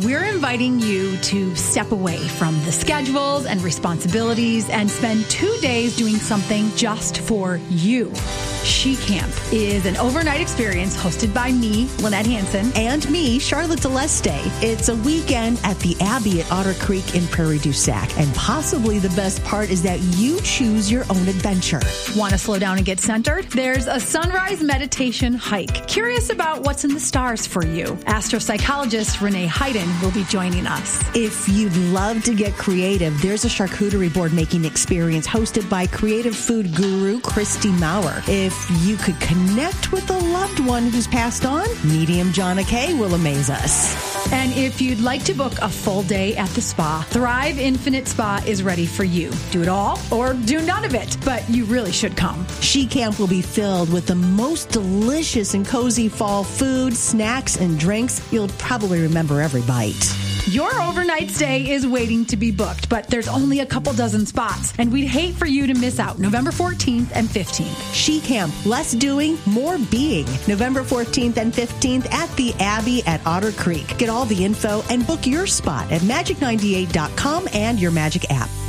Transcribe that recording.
we're inviting you to step away from the schedules and responsibilities and spend 2 days doing something just for you. She Camp is an overnight experience hosted by me, Lynette Hansen. And me, Charlotte Deleste. It's a weekend at the Abbey at Otter Creek in Prairie du Sac. And possibly the best part is that you choose your own adventure. Want to slow down and get centered? There's a sunrise meditation hike. Curious about what's in the stars for you? Astropsychologist Renee Hayden will be joining us. If you'd love to get creative, there's a charcuterie board making experience hosted by creative food guru Christy Maurer. If you could connect with a loved one who's passed on, medium Jonna Kay will amaze us. And if you'd like to book a full day at the spa, Thrive Infinite Spa is ready for you. Do it all or do none of it, but you really should come. She Camp will be filled with the most delicious and cozy fall food, snacks, and drinks. You'll probably remember every bite. Your overnight stay is waiting to be booked, but there's only a couple dozen spots, and we'd hate for you to miss out November 14th and 15th. She Camp, less doing, more being. November 14th and 15th at the Abbey at Otter Creek. Get all the info and book your spot at magic98.com and your Magic app.